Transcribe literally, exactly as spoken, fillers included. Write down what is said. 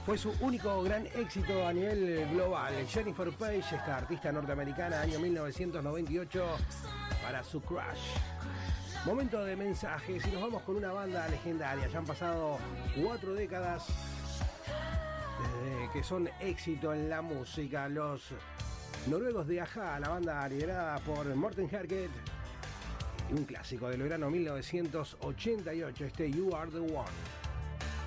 Fue su único gran éxito a nivel global. Jennifer Page, esta artista norteamericana, año mil novecientos noventa y ocho, para su Crush. Momento de mensajes y nos vamos con una banda legendaria. Ya han pasado cuatro décadas desde que son éxito en la música. Los noruegos de A-ha, la banda liderada por Morten Harket, y un clásico del verano mil novecientos ochenta y ocho, este You Are The One.